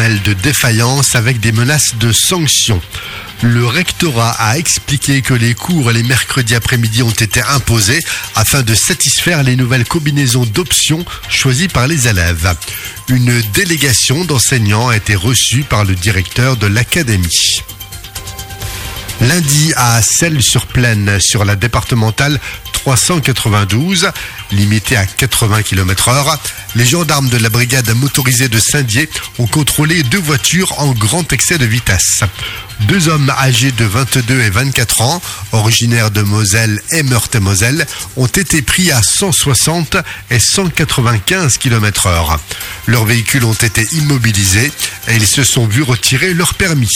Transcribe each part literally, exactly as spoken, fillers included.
formelle de défaillance avec des menaces de sanctions. Le rectorat a expliqué que les cours les mercredis après-midi ont été imposés afin de satisfaire les nouvelles combinaisons d'options choisies par les élèves. Une délégation d'enseignants a été reçue par le directeur de l'académie. Lundi à Celles-sur-Plaine, sur la départementale trois cent quatre-vingt-douze, limitée à quatre-vingts kilomètres heure, les gendarmes de la brigade motorisée de Saint-Dié ont contrôlé deux voitures en grand excès de vitesse. Deux hommes âgés de vingt-deux et vingt-quatre ans, originaires de Moselle et Meurthe-et-Moselle, ont été pris à cent soixante et cent quatre-vingt-quinze kilomètres heure. Leurs véhicules ont été immobilisés et ils se sont vus retirer leur permis.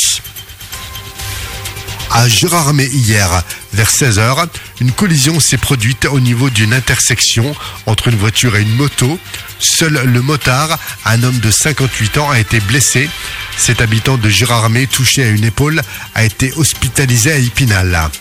À Gérardmer hier, vers seize heures, une collision s'est produite au niveau d'une intersection entre une voiture et une moto. Seul le motard, un homme de cinquante-huit ans, a été blessé. Cet habitant de Gérardmer, touché à une épaule, a été hospitalisé à Épinal.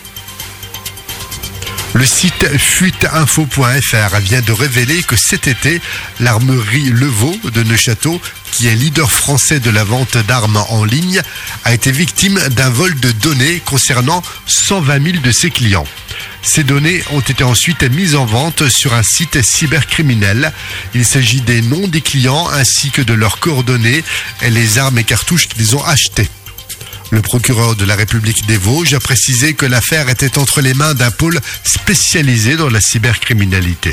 Le site fuite info point f r vient de révéler que cet été, l'armerie Levaux de Neuchâteau, qui est leader français de la vente d'armes en ligne, a été victime d'un vol de données concernant cent vingt mille de ses clients. Ces données ont été ensuite mises en vente sur un site cybercriminel. Il s'agit des noms des clients ainsi que de leurs coordonnées et les armes et cartouches qu'ils ont achetées. Le procureur de la République des Vosges a précisé que l'affaire était entre les mains d'un pôle spécialisé dans la cybercriminalité.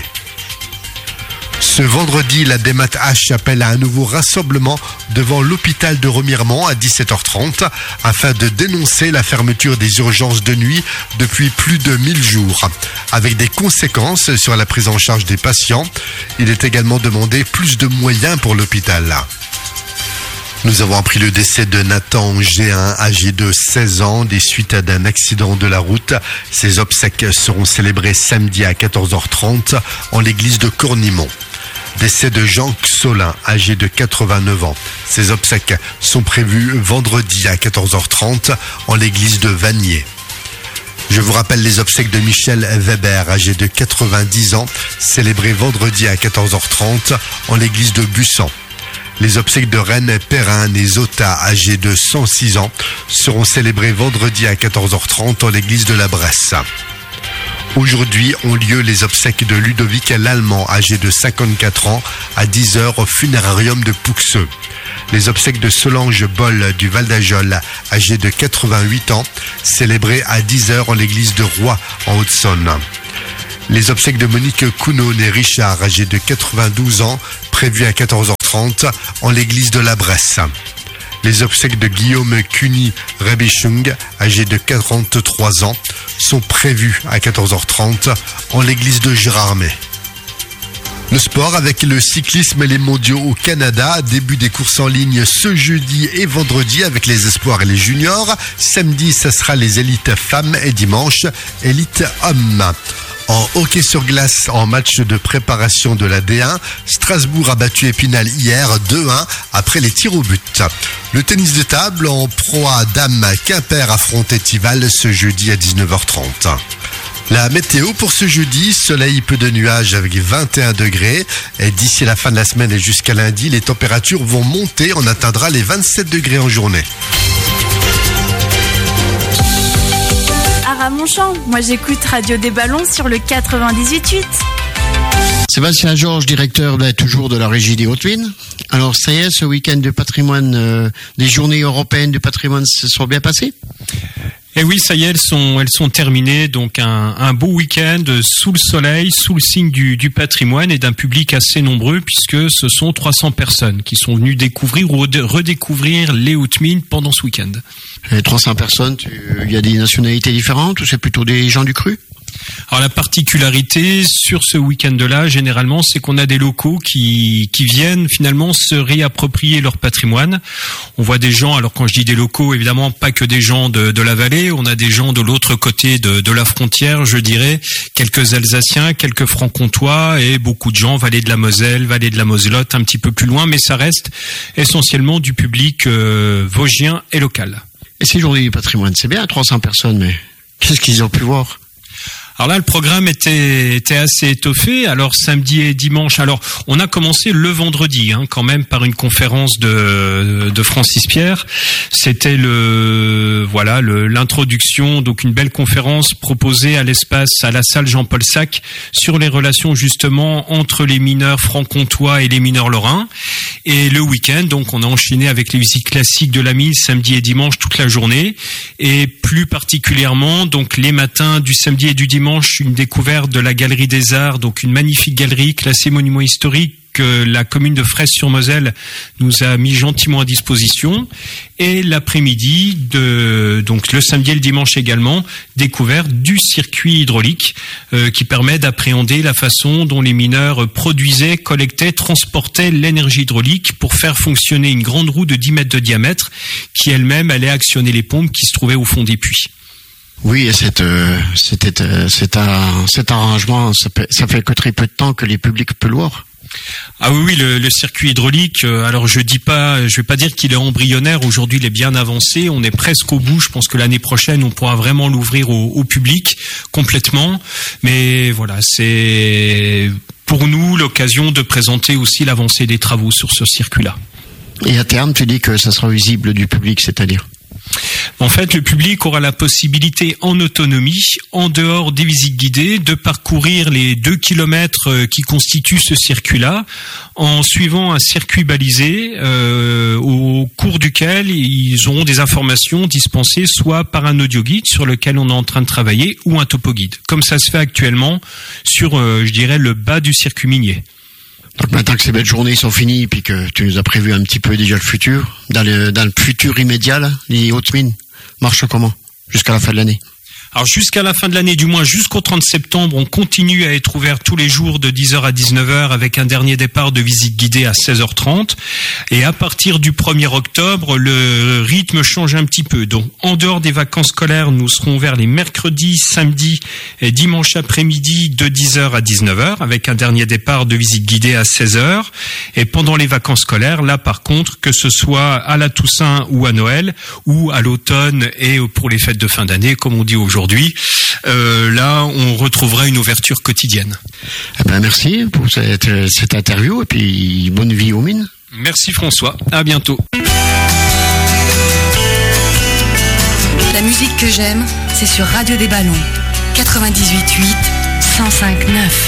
Ce vendredi, la Démat H appelle à un nouveau rassemblement devant l'hôpital de Remiremont à dix-sept heures trente afin de dénoncer la fermeture des urgences de nuit depuis plus de mille jours, avec des conséquences sur la prise en charge des patients. Il est également demandé plus de moyens pour l'hôpital. Nous avons appris le décès de Nathan Géin, âgé de seize ans, des suites d'un accident de la route. Ses obsèques seront célébrées samedi à quatorze heures trente en l'église de Cornimont. Décès de Jean Xolin, âgé de quatre-vingt-neuf ans. Ses obsèques sont prévues vendredi à quatorze heures trente en l'église de Vanier. Je vous rappelle les obsèques de Michel Weber, âgé de quatre-vingt-dix ans, célébrées vendredi à quatorze heures trente en l'église de Bussan. Les obsèques de Rennes, Perrin et Zota, âgés de cent six ans, seront célébrées vendredi à quatorze heures trente en l'église de la Bresse. Aujourd'hui ont lieu les obsèques de Ludovic l'Allemand, âgé de cinquante-quatre ans, à dix heures au funérarium de Pouxeux. Les obsèques de Solange Boll du Val d'Ajol, âgée de quatre-vingt-huit ans, célébrées à dix heures en l'église de Roy, en Haute-Saône. Les obsèques de Monique Counone et Richard, âgés de quatre-vingt-douze ans, prévues à quatorze heures trente en l'église de la Bresse. Les obsèques de Guillaume Cuny Rebichung, âgé de quarante-trois ans, sont prévues à quatorze heures trente en l'église de Gérardmer. Le sport avec le cyclisme et les mondiaux au Canada. Début des courses en ligne ce jeudi et vendredi avec les espoirs et les juniors. Samedi, ce sera les élites femmes et dimanche, élites hommes. En hockey sur glace, en match de préparation de la D un, Strasbourg a battu Épinal hier deux un après les tirs au but. Le tennis de table en Pro A Dames, Quimper affronte Étival ce jeudi à dix-neuf heures trente. La météo pour ce jeudi, soleil, peu de nuages avec vingt et un degrés. Et d'ici la fin de la semaine et jusqu'à lundi, les températures vont monter. On atteindra les vingt-sept degrés en journée. Montchamp. Moi j'écoute Radio des Ballons sur le quatre-vingt-dix-huit huit. Sébastien Georges, directeur ben, toujours de la régie des Hautes-Vignes. Alors ça y est, ce week-end de patrimoine, euh, les journées européennes du patrimoine se sont bien passées ? Et oui, ça y est, elles sont, elles sont terminées. Donc un, un beau week-end sous le soleil, sous le signe du, du patrimoine et d'un public assez nombreux puisque ce sont trois cents personnes qui sont venues découvrir ou redécouvrir les Hautes-Vignes pendant ce week-end. Et trois cents personnes, il y a des nationalités différentes ou c'est plutôt des gens du cru ? Alors la particularité sur ce week-end-là, généralement, c'est qu'on a des locaux qui qui viennent finalement se réapproprier leur patrimoine. On voit des gens, alors quand je dis des locaux, évidemment pas que des gens de, de la vallée, on a des gens de l'autre côté de, de la frontière, je dirais, quelques Alsaciens, quelques Franc-Comtois et beaucoup de gens, vallée de la Moselle, vallée de la Moselotte, un petit peu plus loin, mais ça reste essentiellement du public euh, vosgien et local. Et ces journées du patrimoine, c'est bien, trois cents personnes, mais qu'est-ce qu'ils ont pu voir ? Alors là, le programme était était assez étoffé. Alors samedi et dimanche. Alors on a commencé le vendredi, hein, quand même, par une conférence de de Francis Pierre. C'était le voilà le, l'introduction, donc une belle conférence proposée à l'espace à la salle Jean-Paul Sac sur les relations justement entre les mineurs franc-comtois et les mineurs lorrains. Et le week-end, donc on a enchaîné avec les musiques classiques de la Mise samedi et dimanche toute la journée. Et plus particulièrement, donc les matins du samedi et du dimanche, une découverte de la Galerie des Arts, donc une magnifique galerie classée monument historique que la commune de Fraisse-sur-Moselle nous a mis gentiment à disposition. Et l'après-midi, de, donc le samedi et le dimanche également, découverte du circuit hydraulique euh, qui permet d'appréhender la façon dont les mineurs produisaient, collectaient, transportaient l'énergie hydraulique pour faire fonctionner une grande roue de dix mètres de diamètre qui elle-même allait actionner les pompes qui se trouvaient au fond des puits. Oui, et cette, euh, c'était, euh, cet, un, cet arrangement, ça fait, ça fait que très peu de temps que les publics pelours. Ah oui, oui, le, le circuit hydraulique. Euh, alors je dis pas, je vais pas dire qu'il est embryonnaire. Aujourd'hui, il est bien avancé. On est presque au bout. Je pense que l'année prochaine, on pourra vraiment l'ouvrir au, au public complètement. Mais voilà, c'est pour nous l'occasion de présenter aussi l'avancée des travaux sur ce circuit-là. Et à terme, tu dis que ça sera visible du public, c'est-à-dire ? En fait, le public aura la possibilité en autonomie, en dehors des visites guidées, de parcourir les deux kilomètres qui constituent ce circuit-là, en suivant un circuit balisé euh, au cours duquel ils auront des informations dispensées soit par un audioguide sur lequel on est en train de travailler ou un topoguide, comme ça se fait actuellement sur, euh, je dirais, le bas du circuit minier. Donc maintenant que ces belles journées sont finies, puis que tu nous as prévu un petit peu déjà le futur, dans le, dans le futur immédiat, là, les hautes mines marchent comment jusqu'à la fin de l'année ? Alors jusqu'à la fin de l'année, du moins jusqu'au trente septembre, on continue à être ouvert tous les jours de dix heures à dix-neuf heures avec un dernier départ de visite guidée à seize heures trente. Et à partir du premier octobre, le rythme change un petit peu. Donc en dehors des vacances scolaires, nous serons ouverts les mercredis, samedis et dimanche après-midi de dix heures à dix-neuf heures avec un dernier départ de visite guidée à seize heures. Et pendant les vacances scolaires, là par contre, que ce soit à la Toussaint ou à Noël ou à l'automne et pour les fêtes de fin d'année, comme on dit aujourd'hui, Aujourd'hui, euh, là, on retrouvera une ouverture quotidienne. Eh ben, merci pour cette, cette interview et puis bonne vie aux mines. Merci François, à bientôt. La musique que j'aime, c'est sur Radio des Ballons, quatre-vingt-dix-huit huit, cent cinq neuf.